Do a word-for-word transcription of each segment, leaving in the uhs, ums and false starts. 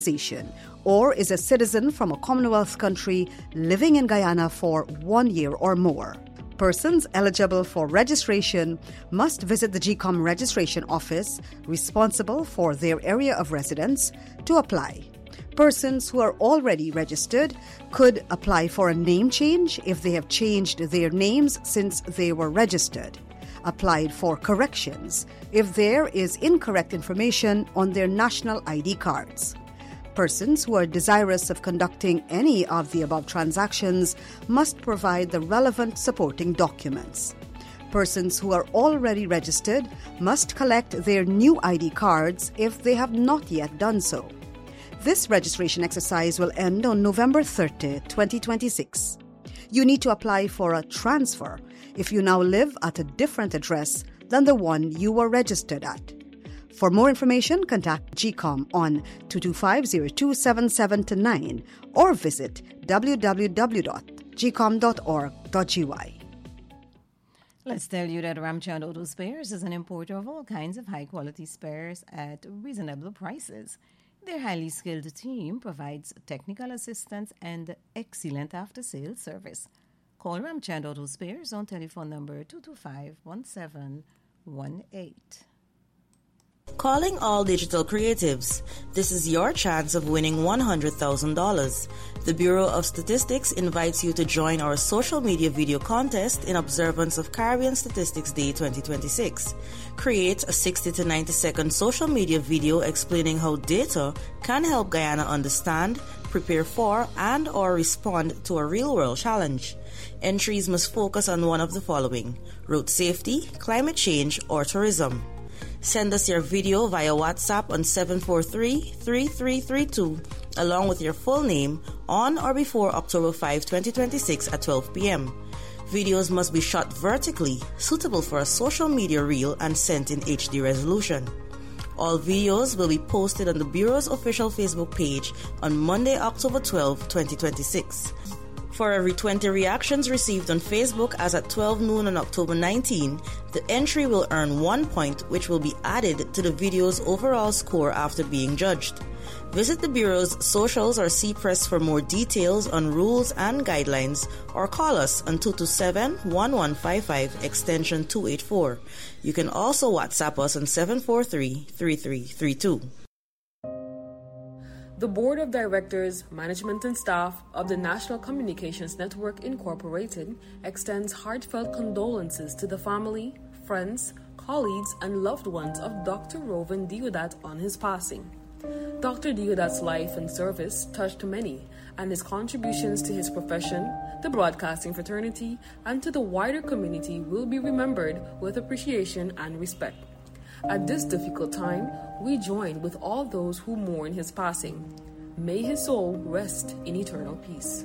or is a citizen from a Commonwealth country living in Guyana for one year or more. Persons eligible for registration must visit the G C O M registration office responsible for their area of residence to apply. Persons who are already registered could apply for a name change if they have changed their names since they were registered. Applied for corrections if there is incorrect information on their national I D cards. Persons who are desirous of conducting any of the above transactions must provide the relevant supporting documents. Persons who are already registered must collect their new I D cards if they have not yet done so. This registration exercise will end on November thirtieth, twenty twenty-six. You need to apply for a transfer if you now live at a different address than the one you were registered at. For more information, contact G C O M on two two five, zero two seven seven nine or visit w w w dot g com dot org dot g y. Let's tell you that Ramchand Auto Spares is an importer of all kinds of high-quality spares at reasonable prices. Their highly skilled team provides technical assistance and excellent after-sales service. Call Ramchand Auto Spares on telephone number two two five, one seven one eight. Calling all digital creatives. This is your chance of winning one hundred thousand dollars. The Bureau of Statistics invites you to join our social media video contest in observance of Caribbean Statistics Day twenty twenty-six. Create a sixty to ninety second social media video explaining how data can help Guyana understand, prepare for, and or respond to a real-world challenge. Entries must focus on one of the following: road safety, climate change, or tourism. Send us your video via WhatsApp on seven four three, three three three two along with your full name on or before October fifth, twenty twenty-six at twelve p.m. Videos must be shot vertically, suitable for a social media reel and sent in H D resolution. All videos will be posted on the Bureau's official Facebook page on Monday, October twelfth, twenty twenty-six. For every twenty reactions received on Facebook as at twelve noon on October nineteenth, the entry will earn one point, which will be added to the video's overall score after being judged. Visit the Bureau's socials or see press for more details on rules and guidelines, or call us on two two seven, one one five five extension two eight four. You can also WhatsApp us on seven four three, three three three two. The Board of Directors, Management and Staff of the National Communications Network Incorporated extends heartfelt condolences to the family, friends, colleagues, and loved ones of Doctor Rovan Deodat on his passing. Doctor Deodat's life and service touched many, and his contributions to his profession, the broadcasting fraternity, and to the wider community will be remembered with appreciation and respect. At this difficult time, we join with all those who mourn his passing. May his soul rest in eternal peace.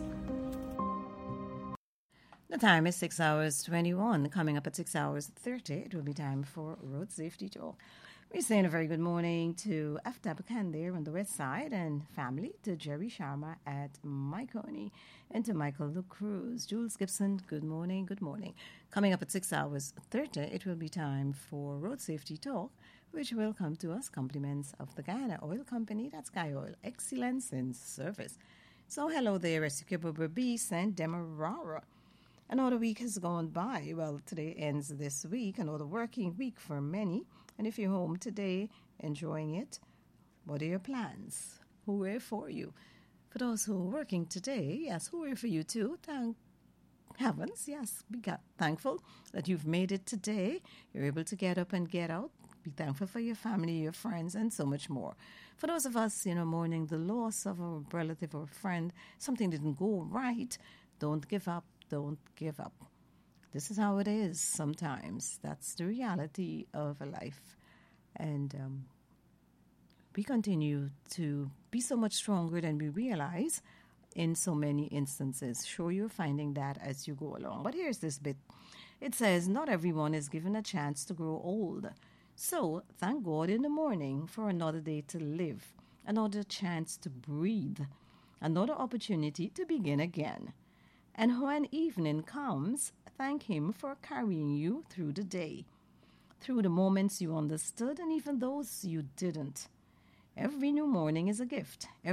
The time is six hours twenty-one. Coming up at six hours thirty, it will be time for Road Safety Talk. We're saying a very good morning to Aftab Khan there on the west side and family, to Jerry Sharma at Myconi, and to Michael Luke Cruz. Jules Gibson, good morning, good morning. Coming up at six hours thirty, it will be time for Road Safety Talk, which will come to us compliments of the Guyana Oil Company, that's Guy Oil, excellence in service. So hello there, Esukebo Berbice and Demerara. Another week has gone by. Well, today ends this week, another working week for many. And if you're home today enjoying it, what are your plans? Hooray for you. For those who are working today, yes, hooray for you too. Thank heavens, yes, be thankful that you've made it today. You're able to get up and get out. Be thankful for your family, your friends, and so much more. For those of us, you know, mourning the loss of a relative or a friend, something didn't go right, don't give up, don't give up. This is how it is sometimes. That's the reality of a life. And um, we continue to be so much stronger than we realize in so many instances. Sure, you're finding that as you go along. But here's this bit. It says, not everyone is given a chance to grow old. So thank God in the morning for another day to live, another chance to breathe, another opportunity to begin again. And when evening comes, thank Him for carrying you through the day, through the moments you understood and even those you didn't. Every new morning is a gift. Every